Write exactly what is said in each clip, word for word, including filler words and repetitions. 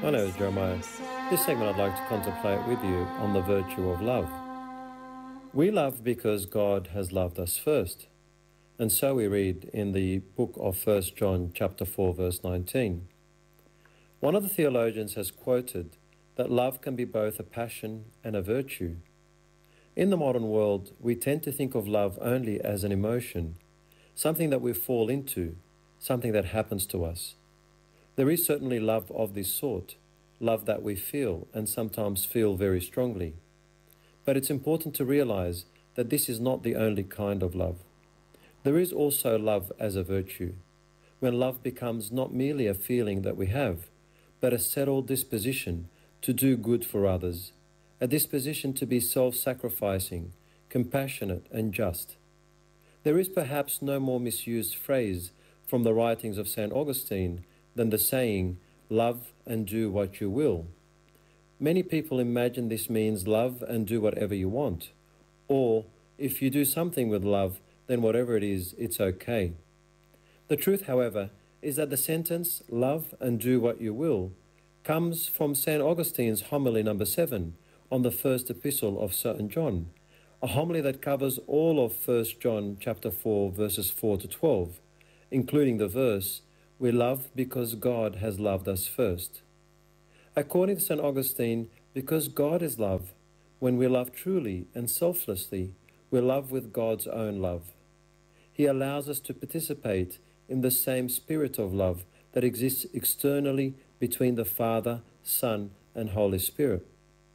My name is Jeremiah. This segment I'd like to contemplate with you on the virtue of love. We love because God has loved us first. And so we read in the book of First John chapter four verse nineteen. One of the theologians has quoted that love can be both a passion and a virtue. In the modern world, we tend to think of love only as an emotion, something that we fall into, something that happens to us. There is certainly love of this sort, love that we feel and sometimes feel very strongly. But it's important to realize that this is not the only kind of love. There is also love as a virtue, when love becomes not merely a feeling that we have, but a settled disposition to do good for others, a disposition to be self-sacrificing, compassionate and just. There is perhaps no more misused phrase from the writings of Saint Augustine than the saying, "Love and do what you will." Many people imagine this means love and do whatever you want, or if you do something with love, then whatever it is, it's okay. The truth, however, is that the sentence, "Love and do what you will," comes from Saint Augustine's homily number seven on the first epistle of Saint John, a homily that covers all of First John chapter four verses four to twelve, including the verse, "We love because God has loved us first." According to Saint Augustine, because God is love, when we love truly and selflessly, we love with God's own love. He allows us to participate in the same spirit of love that exists externally between the Father, Son, and Holy Spirit.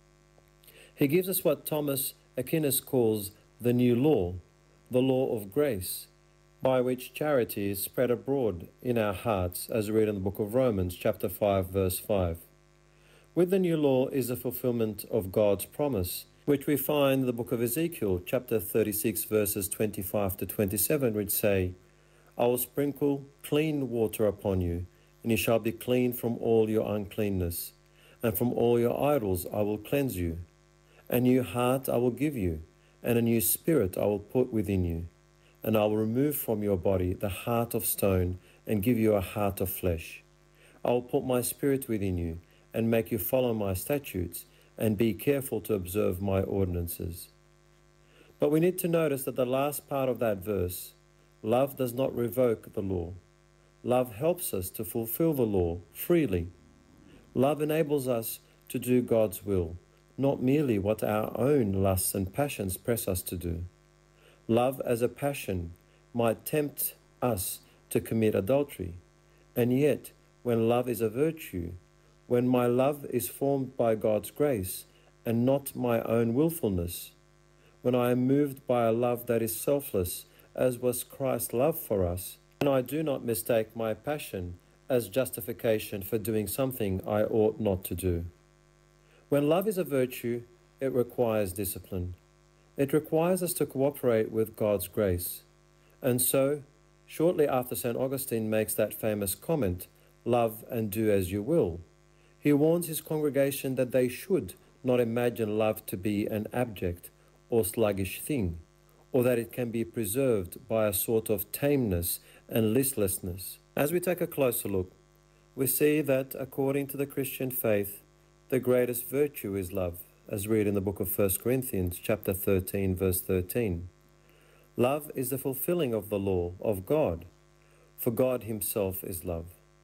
He gives us what Thomas Aquinas calls the new law, the law of grace, by which charity is spread abroad in our hearts, as we read in the book of Romans, chapter five, verse five. With the new law is the fulfillment of God's promise, which we find in the book of Ezekiel, chapter thirty-six, verses twenty-five to twenty-seven, which say, "I will sprinkle clean water upon you, and you shall be clean from all your uncleanness, and from all your idols I will cleanse you. A new heart I will give you, and a new spirit I will put within you. And I will remove from your body the heart of stone, and give you a heart of flesh. I will put my spirit within you, and make you follow my statutes, and be careful to observe my ordinances." But we need to notice that the last part of that verse, love does not revoke the law. Love helps us to fulfill the law freely. Love enables us to do God's will, not merely what our own lusts and passions press us to do. Love as a passion might tempt us to commit adultery, and yet when love is a virtue, when my love is formed by God's grace and not my own willfulness, when I am moved by a love that is selfless, as was Christ's love for us, and I do not mistake my passion as justification for doing something I ought not to do. When love is a virtue, it requires discipline. It requires us to cooperate with God's grace. And so, shortly after Saint Augustine makes that famous comment, "Love and do as you will," he warns his congregation that they should not imagine love to be an abject or sluggish thing, or that it can be preserved by a sort of tameness and listlessness. As we take a closer look, we see that according to the Christian faith, the greatest virtue is love, as read in the book of First Corinthians, chapter thirteen, verse thirteen. Love is the fulfilling of the law of God, for God himself is love.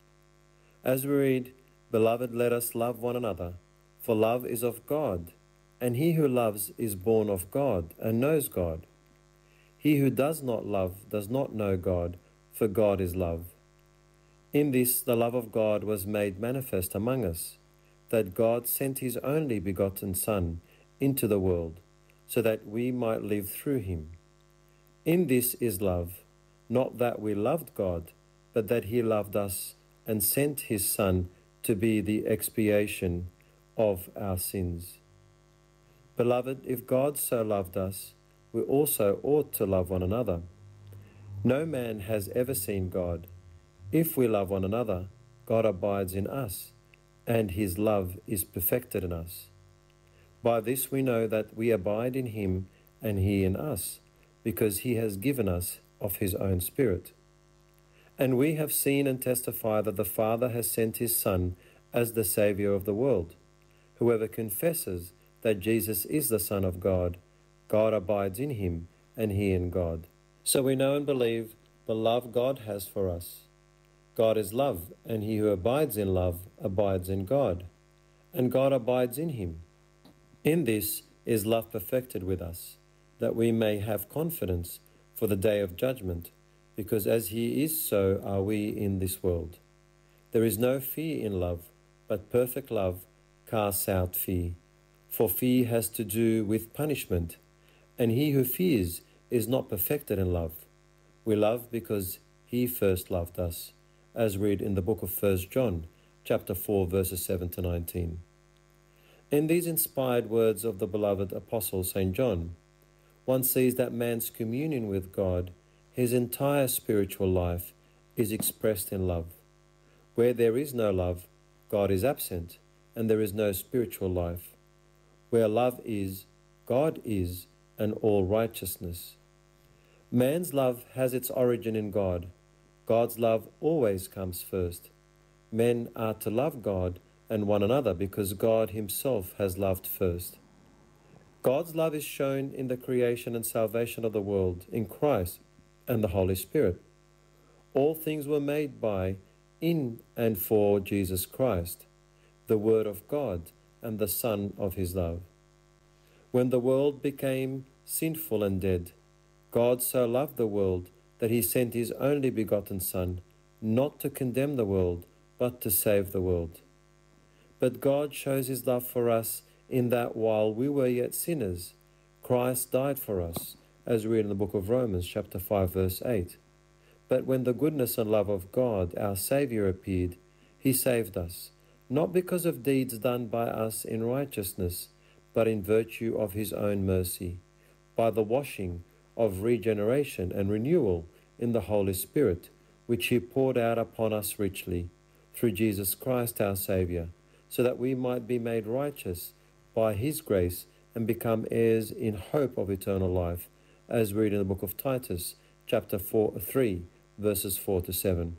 As we read, "Beloved, let us love one another, for love is of God, and he who loves is born of God and knows God. He who does not love does not know God, for God is love. In this the love of God was made manifest among us, that God sent his only begotten Son into the world, so that we might live through him. In this is love, not that we loved God, but that he loved us and sent his Son to be the expiation of our sins. Beloved, if God so loved us, we also ought to love one another. No man has ever seen God. If we love one another, God abides in us, and his love is perfected in us. By this we know that we abide in him and he in us, because he has given us of his own Spirit. And we have seen and testify that the Father has sent his Son as the Saviour of the world. Whoever confesses that Jesus is the Son of God, God abides in him, and he in God. So we know and believe the love God has for us. God is love, and he who abides in love abides in God, and God abides in him. In this is love perfected with us, that we may have confidence for the day of judgment, because as he is, so are we in this world. There is no fear in love, but perfect love casts out fear. For fear has to do with punishment, and he who fears is not perfected in love. We love because he first loved us, as read in the book of First John, chapter four, verses seven to nineteen. In these inspired words of the beloved Apostle Saint John, one sees that man's communion with God, his entire spiritual life, is expressed in love. Where there is no love, God is absent, and there is no spiritual life. Where love is, God is, and all righteousness. Man's love has its origin in God. God's love always comes first. Men are to love God and one another because God himself has loved first. God's love is shown in the creation and salvation of the world, in Christ and the Holy Spirit. All things were made by, in and for Jesus Christ, the Word of God and the Son of his love. When the world became sinful and dead, God so loved the world that he sent his only begotten Son, not to condemn the world, but to save the world. But God shows his love for us in that while we were yet sinners, Christ died for us, as we read in the book of Romans, chapter five, verse eight. But when the goodness and love of God, our Saviour, appeared, he saved us, not because of deeds done by us in righteousness, but in virtue of his own mercy, by the washing of regeneration and renewal in the Holy Spirit, which he poured out upon us richly, through Jesus Christ our Saviour, so that we might be made righteous by his grace and become heirs in hope of eternal life, as we read in the book of Titus, chapter four, three, verses four to seven.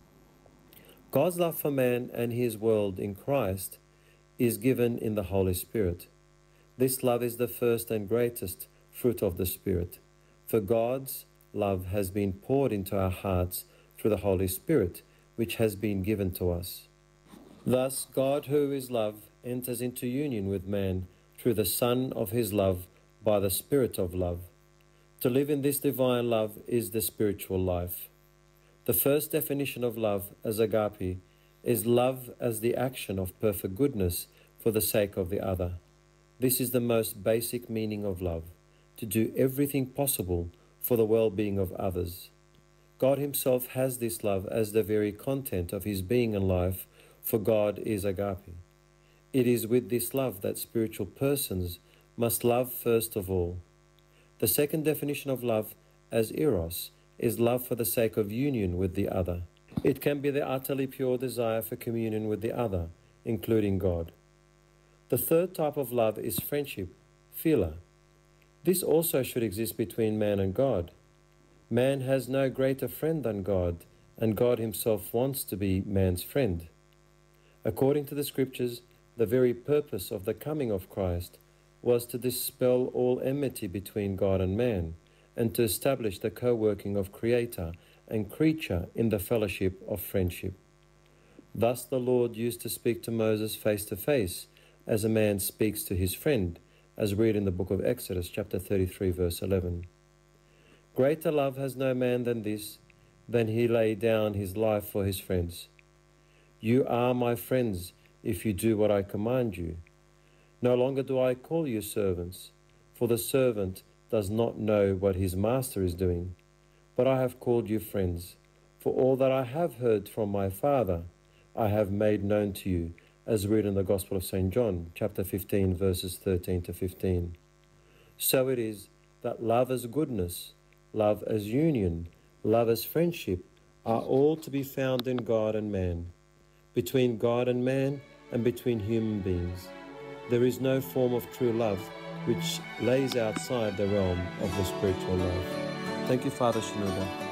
God's love for man and his world in Christ is given in the Holy Spirit. This love is the first and greatest fruit of the Spirit, for God's love has been poured into our hearts through the Holy Spirit, which has been given to us. Thus, God, who is love, enters into union with man through the Son of his love by the Spirit of love. To live in this divine love is the spiritual life. The first definition of love as agape is love as the action of perfect goodness for the sake of the other. This is the most basic meaning of love, to do everything possible for the well-being of others. God himself has this love as the very content of his being and life, for God is agape. It is with this love that spiritual persons must love first of all. The second definition of love as eros is love for the sake of union with the other. It can be the utterly pure desire for communion with the other, including God. The third type of love is friendship, philia. This also should exist between man and God. Man has no greater friend than God, and God himself wants to be man's friend. According to the Scriptures, the very purpose of the coming of Christ was to dispel all enmity between God and man, and to establish the co-working of Creator and creature in the fellowship of friendship. Thus the Lord used to speak to Moses face to face, as a man speaks to his friend, as read in the book of Exodus, chapter thirty-three, verse eleven. Greater love has no man than this, than he lay down his life for his friends. You are my friends if you do what I command you. No longer do I call you servants, for the servant does not know what his master is doing. But I have called you friends, for all that I have heard from my Father I have made known to you, as read in the Gospel of Saint John, chapter fifteen, verses thirteen to fifteen. So it is that love as goodness, love as union, love as friendship are all to be found in God and man, between God and man, and between human beings. There is no form of true love which lays outside the realm of the spiritual love. Thank you, Father Shenouda.